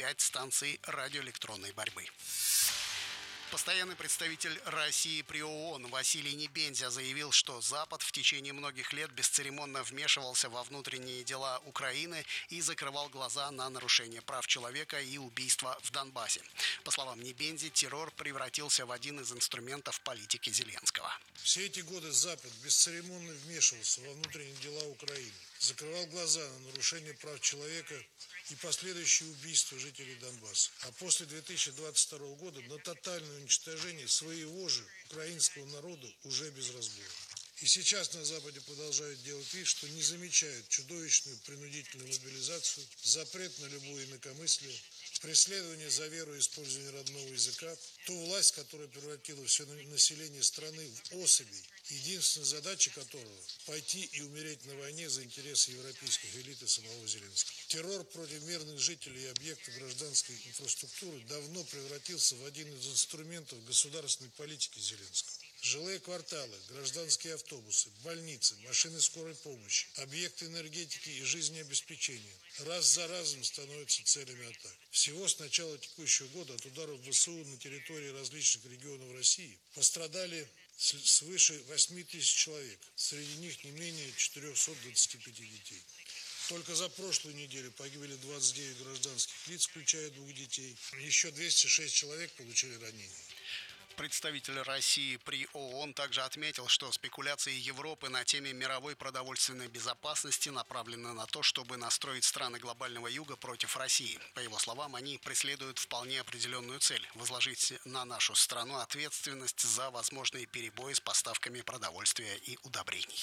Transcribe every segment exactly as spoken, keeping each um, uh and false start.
пять станций радиоэлектронной борьбы. Постоянный представитель России при ООН Василий Небензя заявил, что Запад в течение многих лет бесцеремонно вмешивался во внутренние дела Украины и закрывал глаза на нарушение прав человека и убийства в Донбассе. По словам Небензи, террор превратился в один из инструментов политики Зеленского. Все эти годы Запад бесцеремонно вмешивался во внутренние дела Украины, закрывал глаза на нарушение прав человека и последующие убийства жителей Донбасса. А после две тысячи двадцать второго года на тотальное уничтожение своего же украинского народа уже без разбора. И сейчас на Западе продолжают делать вид, что не замечают чудовищную принудительную мобилизацию, запрет на любое инакомыслие, преследование за веру и использование родного языка, ту власть, которая превратила все население страны в особей, единственная задача которого – пойти и умереть на войне за интересы европейских элит и самого Зеленского. Террор против мирных жителей и объектов гражданской инфраструктуры давно превратился в один из инструментов государственной политики Зеленского. Жилые кварталы, гражданские автобусы, больницы, машины скорой помощи, объекты энергетики и жизнеобеспечения раз за разом становятся целями атак. Всего с начала текущего года от ударов ВСУ на территории различных регионов России пострадали свыше восьми тысяч человек, среди них не менее четырехсот двадцати пяти детей. Только за прошлую неделю погибли двадцать девять гражданских лиц, включая двух детей. Еще двести шесть человек получили ранения. Представитель России при ООН также отметил, что спекуляции Европы на теме мировой продовольственной безопасности направлены на то, чтобы настроить страны глобального юга против России. По его словам, они преследуют вполне определенную цель – возложить на нашу страну ответственность за возможные перебои с поставками продовольствия и удобрений.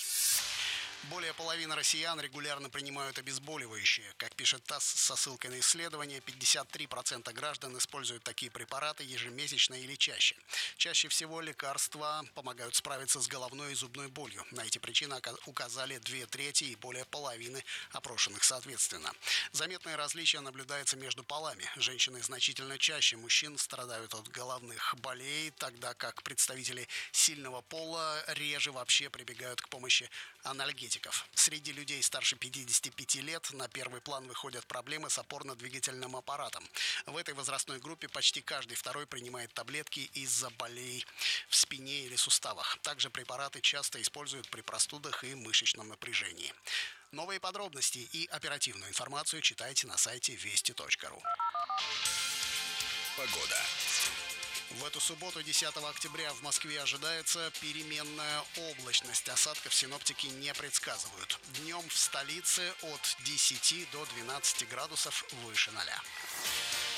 Более половины россиян регулярно принимают обезболивающие. Как пишет ТАСС со ссылкой на исследование, пятьдесят три процента граждан используют такие препараты ежемесячно или чаще. Чаще всего лекарства помогают справиться с головной и зубной болью. На эти причины указали две трети и более половины опрошенных соответственно. Заметное различие наблюдается между полами. Женщины значительно чаще мужчин страдают от головных болей, тогда как представители сильного пола реже вообще прибегают к помощи анальгетиков. Среди людей старше пятидесяти пяти лет на первый план выходят проблемы с опорно-двигательным аппаратом. В этой возрастной группе почти каждый второй принимает таблетки из-за болей в спине или суставах. Также препараты часто используют при простудах и мышечном напряжении. Новые подробности и оперативную информацию читайте на сайте вести точка ру. Погода. В эту субботу, десятого октября, в Москве ожидается переменная облачность. Осадков синоптики не предсказывают. Днем в столице от десяти до двенадцати градусов выше ноля.